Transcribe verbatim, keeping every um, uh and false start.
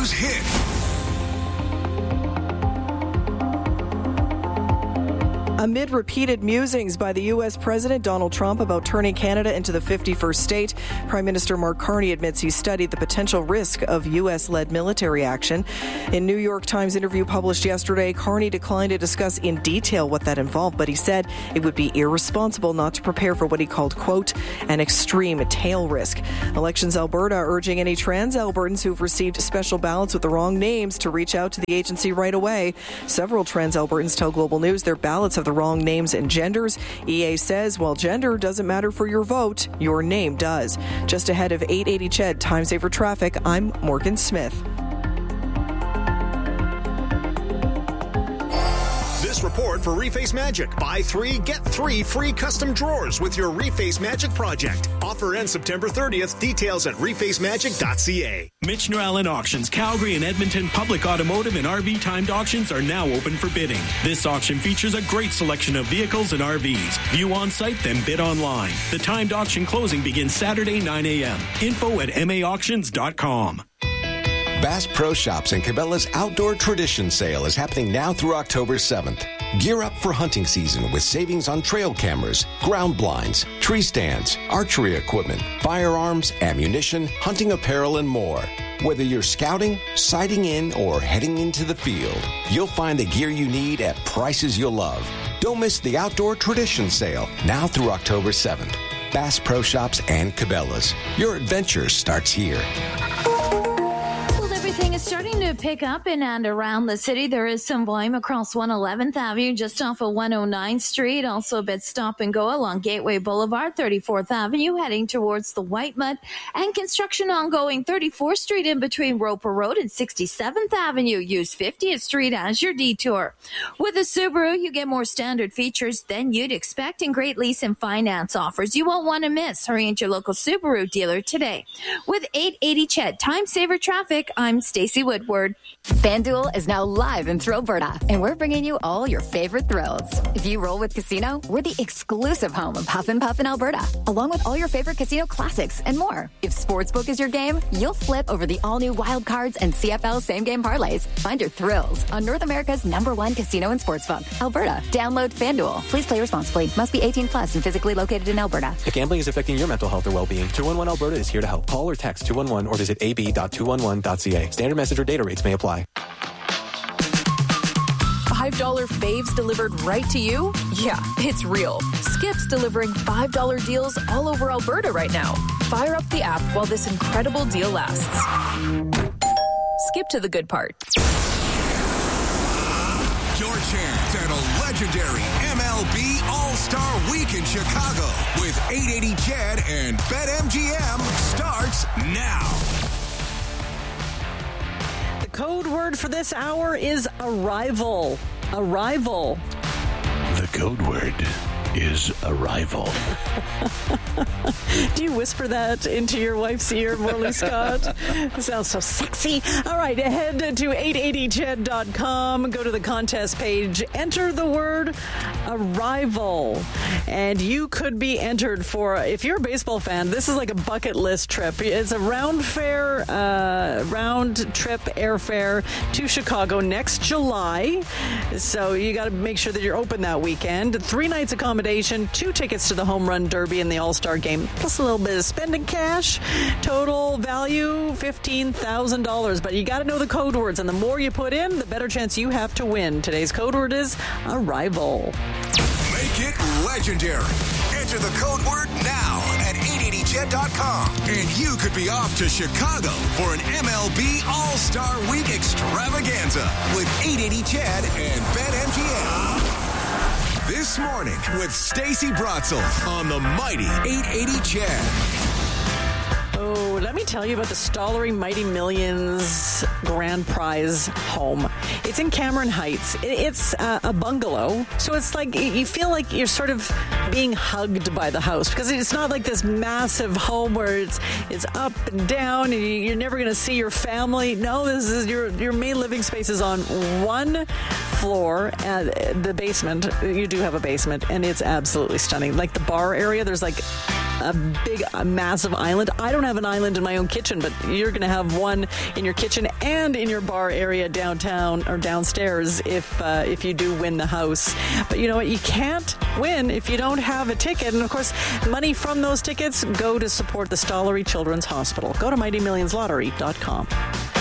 News Hit. Amid repeated musings by the U S President Donald Trump about turning Canada into the fifty-first state, Prime Minister Mark Carney admits he studied the potential risk of U S-led military action. In New York Times interview published yesterday, Carney declined to discuss in detail what that involved, but he said it would be irresponsible not to prepare for what he called, quote, an extreme tail risk. Elections Alberta urging any trans-Albertans who've received special ballots with the wrong names to reach out to the agency right away. Several trans-Albertans tell Global News their ballots have the wrong names and genders. E A says, while gender doesn't matter for your vote, your name does. Just ahead of eight eighty C H E D Time Saver Traffic, I'm Morgan Smith. This report for Reface Magic. Buy three, get three free custom drawers with your Reface Magic project. Offer ends September thirtieth. Details at reface magic dot c a. Michener Allen Auctions, Calgary and Edmonton public automotive and R V timed auctions are now open for bidding. This auction features a great selection of vehicles and R Vs. View on site, then bid online. The timed auction closing begins Saturday, nine a.m. Info at m a auctions dot com. Bass Pro Shops and Cabela's Outdoor Tradition Sale is happening now through October seventh. Gear up for hunting season with savings on trail cameras, ground blinds, tree stands, archery equipment, firearms, ammunition, hunting apparel, and more. Whether you're scouting, sighting in, or heading into the field, you'll find the gear you need at prices you'll love. Don't miss the Outdoor Tradition Sale now through October seventh. Bass Pro Shops and Cabela's. Your adventure starts here. Everything is starting to pick up in and around the city. There is some volume across one eleventh Avenue, just off of one oh ninth Street. Also a bit stop and go along Gateway Boulevard, thirty-fourth Avenue, heading towards the Whitemud. And construction ongoing thirty-fourth Street in between Roper Road and sixty-seventh Avenue. Use fiftieth Street as your detour. With a Subaru, you get more standard features than you'd expect and great lease and finance offers you won't want to miss. Hurry into your local Subaru dealer today. With eight eighty C H E D Time Saver Traffic, I'm Stacey Woodward. FanDuel is now live in Thrillberta, and we're bringing you all your favorite thrills. If you roll with Casino, we're the exclusive home of Huff and Puff in Alberta, along with all your favorite casino classics and more. If Sportsbook is your game, you'll flip over the all-new Wild Cards and C F L same-game parlays. Find your thrills on North America's number one casino and sportsbook, Alberta. Download FanDuel. Please play responsibly. Must be eighteen plus and physically located in Alberta. If gambling is affecting your mental health or well-being, two one one Alberta is here to help. Call or text two one one or visit a b dot two one one dot c a. Standard message or data rates may apply. five dollar faves delivered right to you? Yeah, it's real. Skip's delivering five dollar deals all over Alberta right now. Fire up the app while this incredible deal lasts. Skip to the good part. Your chance at a legendary M L B All-Star Week in Chicago with eight eighty C H E D and BetMGM starts now. Code word for this hour is arrival. Arrival. The code word is arrival. Do you whisper that into your wife's ear, Morley Scott? It sounds so sexy. All right, head to eight eighty C H E D dot com. Go to the contest page. Enter the word arrival. And you could be entered for, if you're a baseball fan, this is like a bucket list trip. It's a round fare, uh, round trip airfare to Chicago next July. So you got to make sure that you're open that weekend. Three nights accommodation, two tickets to the Home Run Derby and the All-Star Game, plus a little bit of spending cash. Total value, fifteen thousand dollars. But you got to know the code words, and the more you put in, the better chance you have to win. Today's code word is arrival. Make it legendary. Enter the code word now at eight eighty C H E D dot com. And you could be off to Chicago for an M L B All-Star Week extravaganza with eight eighty C H E D and BetMGM. This morning with Stacey Brotzel on the mighty eight eighty C H E D. Oh, let me tell you about the Stollery Mighty Millions Grand Prize home. It's in Cameron Heights. It's uh, a bungalow, so it's like you feel like you're sort of being hugged by the house because it's not like this massive home where it's it's up and down and you're never going to see your family. No, this is your your main living space is on one floor. Uh, the basement, you do have a basement, and it's absolutely stunning. Like the bar area, there's like a big, a massive island. I don't have an island in my own kitchen, but you're going to have one in your kitchen and in your bar area downtown or downstairs if uh, if you do win the house. But you know what? You can't win if you don't have a ticket. And of course, money from those tickets go to support the Stollery Children's Hospital. Go to mighty millions lottery dot com.